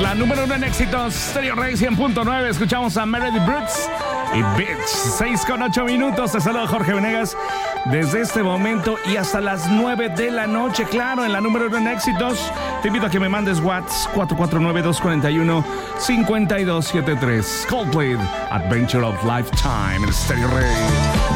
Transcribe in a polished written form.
la número 1 en éxitos, Stereo Rey 100.9. Escuchamos a Meredith Brooks y Bitch. 6:08 minutos. Te saludo Jorge Venegas desde este momento y hasta las 9 de la noche. Claro, en la número 1 en éxitos. Te invito a que me mandes WhatsApp 449-241-5273. Coldplay, Adventure of Lifetime en Stereo Rey.